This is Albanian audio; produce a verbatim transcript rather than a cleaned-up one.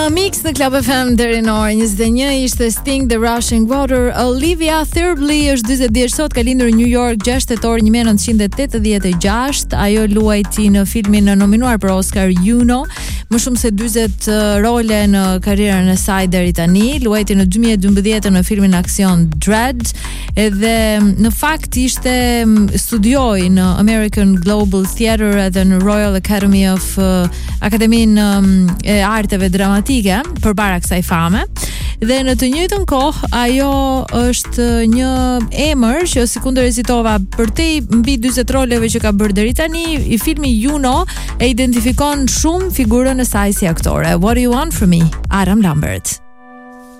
Mix në Club F M deri në orën njëzet e një ishte Sting The Rushing Water. Olivia Thirlby është dyzet vjeç sot, ka lindur në New York gjashtë tetor një mijë e nëntëqind e tetëdhjetë e gjashtë. Ajo luajti në filmin nominuar për Oscar Juno, më shumë se dyzet role në karrierën e saj deri tani. Luajti në dy mijë e dymbëdhjetë në filmin aksion Dread, edhe në fakt ishte studioi në American Global Theatre edhe në Royal Academy of uh, Akademinë um, e Arteve Dramatike përpara kësaj fame. Dhe në të njëjtën kohë ajo është një emër që sikundër rezitova përtej mbi dyzet roleve që ka bërë deri tani, i filmi Juno e identifikon shumë figurën e saj si aktore. What do you want from me? Adam Lambert.